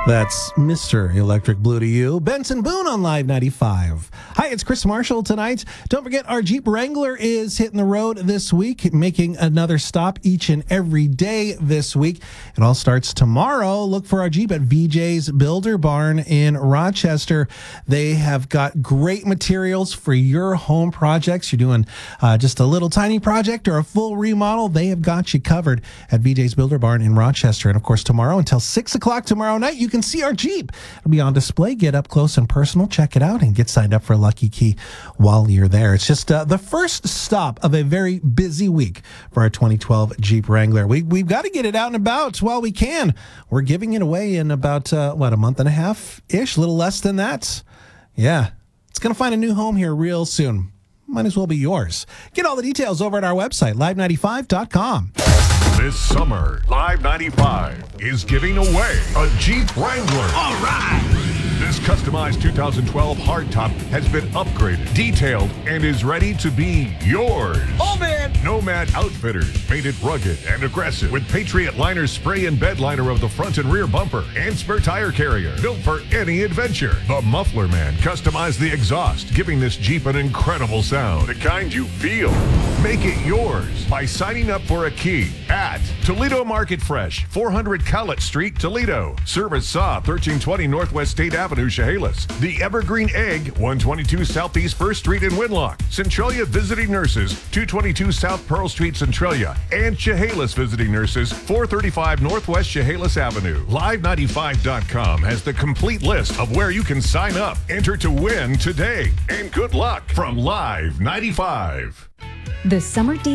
That's Mr. Electric Blue to you. Benson Boone on Live 95. Hi, it's Chris Marshall tonight. Don't forget, our Jeep Wrangler is hitting the road this week, making another stop each and every day this week. It all starts tomorrow. Look for our Jeep at VJ's Builder Barn in Rochester. They have got great materials for your home projects. You're doing just a little tiny project or a full remodel. They have got you covered at VJ's Builder Barn in Rochester. And of course, tomorrow until 6 o'clock tomorrow night, you can see our Jeep. It'll be on display. Get up close and personal. Check it out and get signed up for a lucky key while you're there. It's just the first stop of a very busy week for our 2012 Jeep Wrangler. We've got to get it out and about while we can. We're giving it away in about, a month and a half-ish, a little less than that. Yeah, it's going to find a new home here real soon. Might as well be yours. Get all the details over at our website, live95.com. This summer, Live 95 is giving away a Jeep Wrangler. All right! This customized 2012 hardtop has been upgraded, detailed, and is ready to be yours. Oh, man! Nomad Outfitters made it rugged and aggressive with Patriot Liner spray and bed liner of the front and rear bumper and spare tire carrier, built for any adventure. The Muffler Man customized the exhaust, giving this Jeep an incredible sound, the kind you feel. Make it yours by signing up for a key at Toledo Market Fresh, 400 Cowlett Street, Toledo. Service SAW, 1320 Northwest State Avenue, Chehalis. The Evergreen Egg, 122 Southeast 1st Street in Winlock. Centralia Visiting Nurses, 222 South Pearl Street, Centralia. And Chehalis Visiting Nurses, 435 Northwest Chehalis Avenue. Live95.com has the complete list of where you can sign up. Enter to win today. And good luck from Live 95. The summer